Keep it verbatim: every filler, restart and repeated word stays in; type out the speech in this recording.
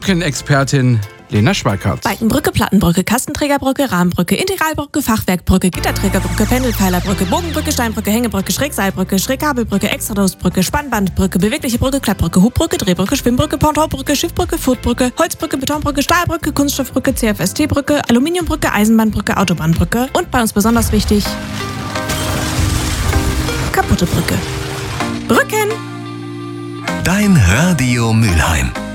Brückenexpertin Lena Schweikart. Balkenbrücke, Plattenbrücke, Kastenträgerbrücke, Rahmenbrücke, Integralbrücke, Fachwerkbrücke, Gitterträgerbrücke, Pendelpfeilerbrücke, Bogenbrücke, Steinbrücke, Hängebrücke, Schrägseilbrücke, Schrägkabelbrücke, Extradosbrücke, Spannbandbrücke, bewegliche Brücke, Klappbrücke, Hubbrücke, Drehbrücke, Schwimmbrücke, Pontonbrücke, Schiffbrücke, Footbrücke, Holzbrücke, Betonbrücke, Stahlbrücke, Kunststoffbrücke, C F S T-Brücke, Aluminiumbrücke, Eisenbahnbrücke, Autobahnbrücke und bei uns besonders wichtig, kaputte Brücke. Brücken! Dein Radio Mülheim.